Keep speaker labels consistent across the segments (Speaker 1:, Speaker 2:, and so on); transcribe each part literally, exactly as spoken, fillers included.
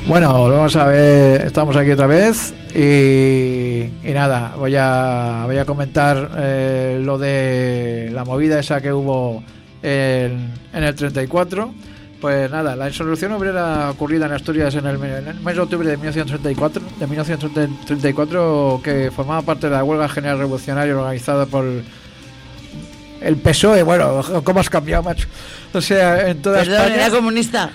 Speaker 1: Bueno, vamos a ver, estamos aquí otra vez y, y nada, voy a voy a comentar eh, lo de la movida esa que hubo en, en el treinta y cuatro. Pues nada, la insurrección obrera ocurrida en Asturias en el, en el mes de octubre de mil novecientos treinta y cuatro, de mil novecientos treinta y cuatro, que formaba parte de la huelga general revolucionaria organizada por el P S O E. Bueno, ¿cómo has cambiado, macho? O sea, en toda
Speaker 2: Perdón,
Speaker 1: España...
Speaker 2: era comunista.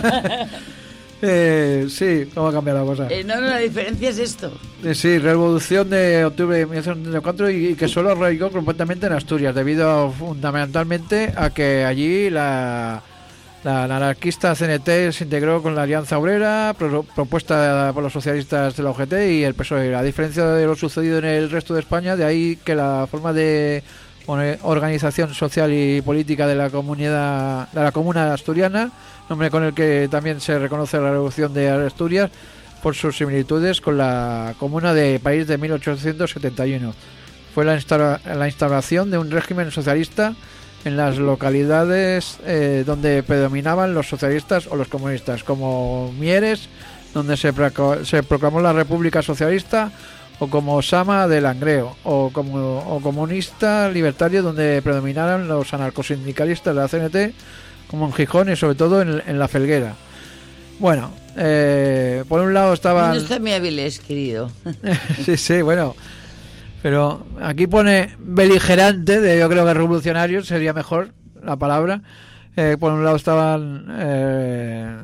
Speaker 1: Eh, sí, ¿cómo ha cambiado la cosa?
Speaker 2: Eh, no, no, la diferencia es esto.
Speaker 1: Eh, sí, revolución de octubre de mil novecientos treinta y cuatro y, y que solo arraigó completamente en Asturias, debido fundamentalmente a que allí la, la, la anarquista C N T se integró con la Alianza Obrera, pro, propuesta por los socialistas de la O G T y el P S O E. A diferencia de lo sucedido en el resto de España, de ahí que la forma de organización social y política de la comunidad, de la comuna asturiana, nombre con el que también se reconoce la Revolución de Asturias por sus similitudes con la Comuna de París de mil ochocientos setenta y uno. Fue la, instala- la instauración de un régimen socialista en las localidades eh, donde predominaban los socialistas o los comunistas, como Mieres, donde se, pro- se proclamó la República Socialista, o como Sama de Langreo, o como o comunista libertario, donde predominaran los anarcosindicalistas de la C N T, como en Gijón y sobre todo en, en La Felguera. Bueno, eh, por un lado estaban...
Speaker 2: No está muy hábiles, querido.
Speaker 1: sí, sí, bueno. Pero aquí pone beligerante, de, yo creo que revolucionario sería mejor la palabra. Eh, por un lado estaban eh,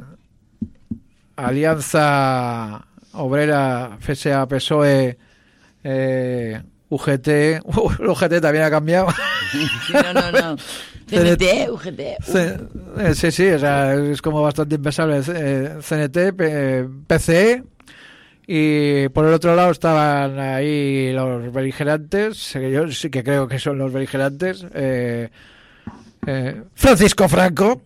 Speaker 1: Alianza Obrera, F S A, P S O E, eh, U G T. Uh, el U G T también ha cambiado.
Speaker 2: No, no, no. C N T, U G T.
Speaker 1: C- eh, sí, sí, o sea, es como bastante impensable. Eh, C N T, P- PCE, y por el otro lado estaban ahí los beligerantes, que yo sí que creo que son los beligerantes, eh, eh, Francisco Franco.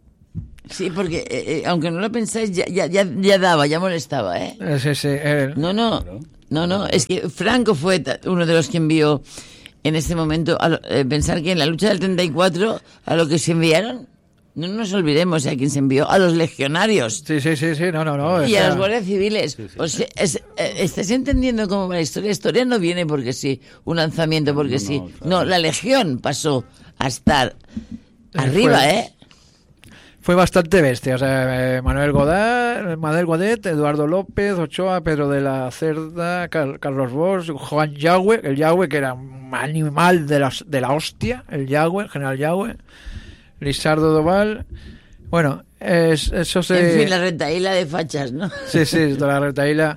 Speaker 2: Sí, porque eh, eh, aunque no lo pensáis, ya, ya, ya, ya daba, ya molestaba, ¿eh?
Speaker 1: Eh, sí, sí, eh,
Speaker 2: No, no, no, no, es que Franco fue ta- uno de los que envió en ese momento, a lo- eh, pensar que en la lucha del treinta y cuatro, a lo que se enviaron, no nos olvidemos a quién se envió, a los legionarios
Speaker 1: sí, sí, sí, sí, no, no, no.
Speaker 2: y
Speaker 1: o
Speaker 2: a
Speaker 1: sea,
Speaker 2: los guardias civiles.
Speaker 3: Sí, sí.
Speaker 2: O sea, es- eh, ¿estáis entendiendo cómo va la historia? La historia no viene porque sí, un lanzamiento porque
Speaker 3: No,
Speaker 2: sí.
Speaker 3: no, claro.
Speaker 2: No, la legión pasó a estar
Speaker 1: Eh,
Speaker 2: arriba,
Speaker 1: fue-
Speaker 2: ¿eh?
Speaker 1: Fue bastante bestia, o sea, eh, Manuel Godard, Manuel Godet, Eduardo López, Ochoa, Pedro de la Cerda, Car- Carlos Bosch, Juan Yagüe, el Yagüe, que era un animal de la, de la hostia, el Yagüe, el general Yagüe, Lisardo Doval. Bueno, es, eso se...
Speaker 2: En fin, la retaíla de fachas, ¿no?
Speaker 1: Sí, sí, toda la retaíla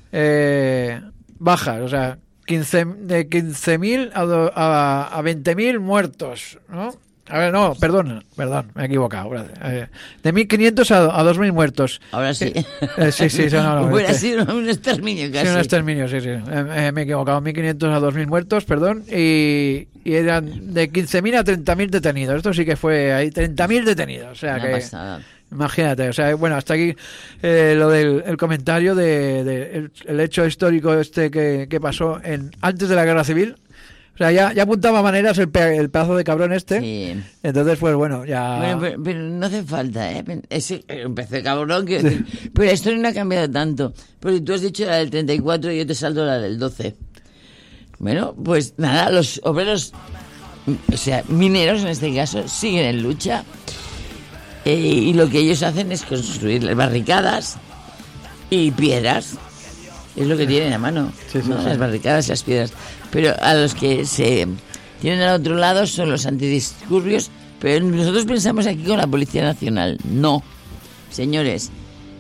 Speaker 1: eh, baja, o sea, quince, de quince mil a, do- a, a veinte mil muertos, ¿no? A ver, no, perdón, perdón, me he equivocado. gracias. Eh, de mil quinientos a, a dos mil muertos.
Speaker 2: Ahora sí.
Speaker 1: Eh, eh, sí, sí, sí, no, no,
Speaker 2: Hubiera
Speaker 1: este-
Speaker 2: sido un exterminio casi.
Speaker 1: Sí, un exterminio, sí, sí. Eh, eh, me he equivocado, mil quinientos a dos mil muertos, perdón, y, y eran de quince mil a treinta mil detenidos. Esto sí que fue ahí, treinta mil detenidos. O sea,
Speaker 2: Una
Speaker 1: que...
Speaker 2: pasada.
Speaker 1: Imagínate, o sea, bueno, hasta aquí eh, lo del el comentario de, de el, el hecho histórico este que, que pasó en antes de la Guerra Civil. O sea, ya, ya apuntaba maneras el, pe- el pedazo de cabrón este.
Speaker 2: Sí.
Speaker 1: Entonces, pues bueno, ya...
Speaker 2: Bueno, pero, pero no hace falta, ¿eh? Ese, empecé de cabrón, quiero decir. Pero la historia no ha cambiado tanto. Porque tú has dicho la del treinta y cuatro y yo te salto la del doce. Bueno, pues nada, los obreros, o sea, mineros en este caso, siguen en lucha. Eh, y lo que ellos hacen es construir barricadas y piedras. Es lo que tienen a mano,
Speaker 1: Sí, sí,
Speaker 2: ¿no?
Speaker 1: sí.
Speaker 2: Las barricadas y las piedras. Pero a los que se tienen al otro lado son los antidisturbios. Pero nosotros pensamos aquí con la Policía Nacional. No, señores.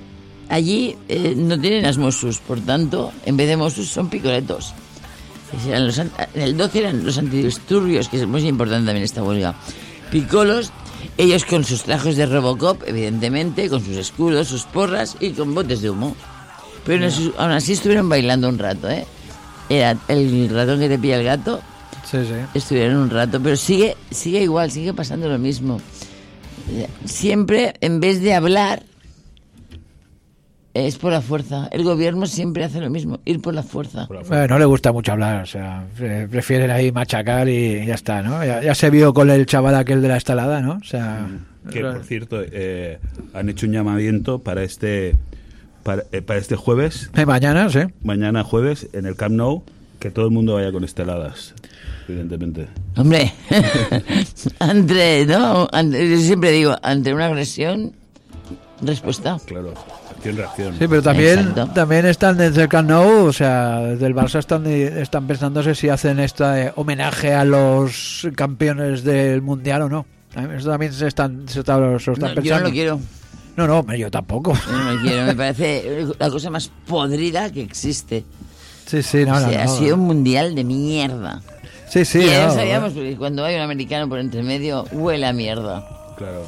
Speaker 2: Allí eh, no tienen las Mossos, por tanto, en vez de Mossos son picoletos. Eran los, an- en el doce eran los antidisturbios, que es muy importante también esta huelga. Picolos, ellos con sus trajes de Robocop, evidentemente, con sus escudos, sus porras y con botes de humo. Pero no, su- aún así estuvieron bailando un rato, ¿eh? Era el ratón que te pilla el gato,
Speaker 1: Sí, sí.
Speaker 2: estuvieron un rato, pero sigue, sigue igual, sigue pasando lo mismo. Siempre, en vez de hablar, es por la fuerza. El gobierno siempre hace lo mismo, ir por la fuerza.
Speaker 3: Por la fuerza.
Speaker 1: Eh, no le gusta mucho hablar, o sea, pre- prefieren ahí machacar y ya está, ¿no? Ya, ya se vio con el chaval aquel de la estalada, ¿no? O sea...
Speaker 3: Que, por cierto, eh, han hecho un llamamiento para este para, eh, para este jueves,
Speaker 1: Eh, mañana, sí.
Speaker 3: mañana jueves, en el Camp Nou, que todo el mundo vaya con esteladas, evidentemente.
Speaker 2: Hombre, ante, ¿no? Ante- yo siempre digo, ante una agresión, respuesta.
Speaker 3: Claro, acción-reacción.
Speaker 1: Sí, pero también,
Speaker 2: Exacto.
Speaker 1: también están desde el Camp Nou, o sea, desde el Barça están, están pensándose si hacen este homenaje a los campeones del Mundial o no. Eso también se están, se está- se lo están
Speaker 2: No, yo
Speaker 1: pensando.
Speaker 2: no lo quiero.
Speaker 1: No, no, hombre, yo tampoco.
Speaker 2: Yo no lo quiero. Me parece la cosa más podrida que existe.
Speaker 1: Sí, sí, no,
Speaker 2: o
Speaker 1: no,
Speaker 2: sea,
Speaker 1: no.
Speaker 2: ha sido un mundial de mierda.
Speaker 1: Sí, sí,
Speaker 2: y ya
Speaker 1: no,
Speaker 2: lo sabíamos, porque cuando hay un americano por entre medio, huele a mierda.
Speaker 3: Claro.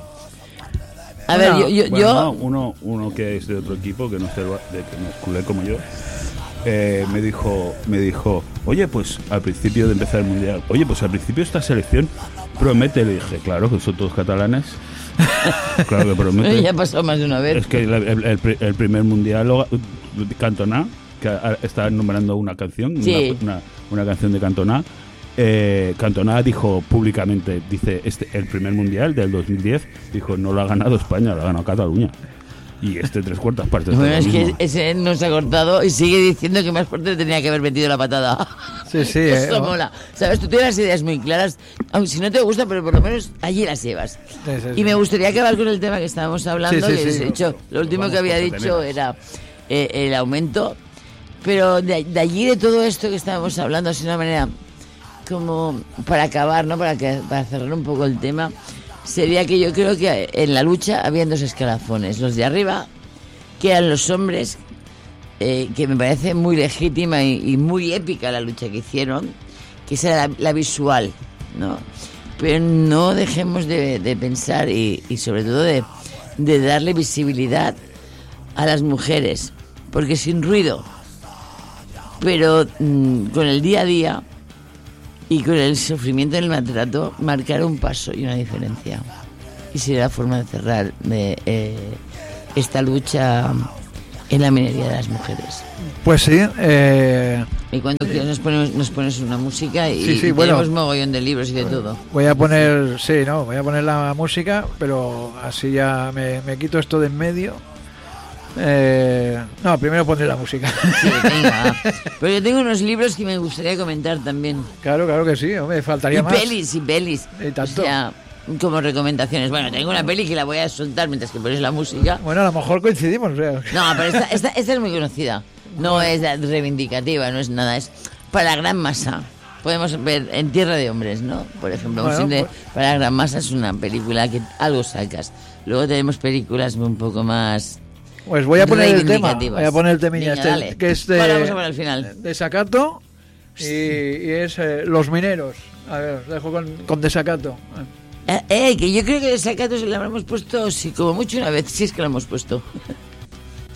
Speaker 2: A
Speaker 1: Bueno,
Speaker 2: ver, yo... yo,
Speaker 3: Bueno,
Speaker 2: yo-
Speaker 3: no, uno, uno que es de otro equipo, que no es, del Ba- de, que no es culé como yo, eh, me dijo, me dijo, oye, pues al principio de empezar el Mundial, oye, pues al principio esta selección promete. Le dije, claro, que son todos catalanes. Claro que promete.
Speaker 2: ya ha pasado más de una vez.
Speaker 3: Es que el, el- el pri- el primer Mundial, lo- Cantona, que a- está enumerando una canción,
Speaker 2: Sí.
Speaker 3: una, una, una canción de Cantona. Eh, Cantona dijo públicamente, dice, este el primer Mundial del dos mil diez, dijo, no lo ha ganado España, lo ha ganado Cataluña. Y este tres cuartas partes.
Speaker 2: Bueno,
Speaker 3: de
Speaker 2: es
Speaker 3: lo
Speaker 2: que
Speaker 3: mismo.
Speaker 2: ese no se ha cortado y sigue diciendo que más fuerte tenía que haber metido la patada.
Speaker 1: Sí, sí,
Speaker 2: Eso
Speaker 1: eh,
Speaker 2: mola. Sabes, tú tienes las ideas muy claras, aunque si no te gusta, pero por lo menos allí las llevas.
Speaker 1: Sí, sí,
Speaker 2: Y
Speaker 1: sí.
Speaker 2: me gustaría acabar con el tema que estábamos hablando,
Speaker 1: Sí, sí,
Speaker 2: que
Speaker 1: sí.
Speaker 2: de hecho, lo último
Speaker 3: Vamos
Speaker 2: que había
Speaker 3: por
Speaker 2: dicho
Speaker 3: teneras.
Speaker 2: era eh, el aumento, pero de, de allí de todo esto que estábamos hablando, así de una manera como para acabar, ¿no? Para, que, para cerrar un poco el tema, sería que yo creo que en la lucha habían dos escalafones, los de arriba, que eran los hombres, eh, que me parece muy legítima y, y muy épica la lucha que hicieron, que esa era la, la visual, ¿no? Pero no dejemos de, de pensar y, y sobre todo de, de darle visibilidad a las mujeres, porque sin ruido, pero mm, con el día a día y con el sufrimiento del maltrato, marcar un paso y una diferencia. Y sería la forma de cerrar de, eh, esta lucha en la minoría de las mujeres.
Speaker 1: Pues sí, eh,
Speaker 2: Y cuando quieras nos ponemos, nos pones una música y,
Speaker 1: Sí, sí,
Speaker 2: y
Speaker 1: bueno.
Speaker 2: tenemos mogollón de libros y de todo.
Speaker 1: voy a poner, sí, no, voy a poner la música, pero así ya me, me quito esto de en medio. Eh, no, primero pondré la música.
Speaker 2: Sí, venga. Pero yo tengo unos libros que me gustaría comentar también.
Speaker 1: Claro, claro que sí, hombre, faltaría
Speaker 2: Y
Speaker 1: más.
Speaker 2: pelis, y pelis.
Speaker 1: Y tanto.
Speaker 2: O sea, como recomendaciones. Bueno, tengo una peli que la voy a soltar mientras que pones la música.
Speaker 1: Bueno, a lo mejor coincidimos, o sea.
Speaker 2: No, pero esta, esta, esta es muy conocida. No es reivindicativa, no es nada. Es para la gran masa. Podemos ver En Tierra de Hombres, ¿no? Por ejemplo,
Speaker 1: Bueno,
Speaker 2: Posible
Speaker 1: pues-
Speaker 2: para la gran masa es una película que algo sacas. Luego tenemos películas un poco más...
Speaker 1: Pues voy a poner el tema,
Speaker 2: reivindicativas.
Speaker 1: voy a poner el temilla
Speaker 2: Venga,
Speaker 1: este,
Speaker 2: dale.
Speaker 1: que es de,
Speaker 2: Bueno, vamos a ver al final.
Speaker 1: de Sacato y, y es eh, Los Mineros. A ver, os dejo con, con Desacato.
Speaker 2: Eh, eh, que yo creo que de Sacato se la habremos puesto, sí, como mucho una vez, si es que la hemos puesto.